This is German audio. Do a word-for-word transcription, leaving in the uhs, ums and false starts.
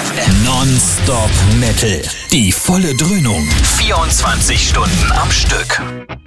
F M. Non-Stop Metal. Die volle Dröhnung. vierundzwanzig Stunden am Stück.